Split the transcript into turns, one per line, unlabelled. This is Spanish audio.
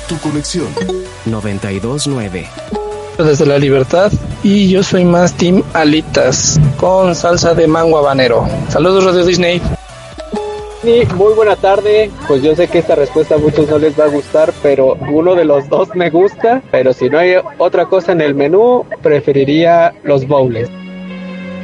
Tu conexión.
92.9.
Desde la Libertad, y yo soy más team alitas con salsa de mango habanero. Saludos, Radio Disney.
Muy buena tarde. Pues yo sé que esta respuesta a muchos no les va a gustar, pero uno de los dos me gusta. Pero si no hay otra cosa en el menú, preferiría los bowls.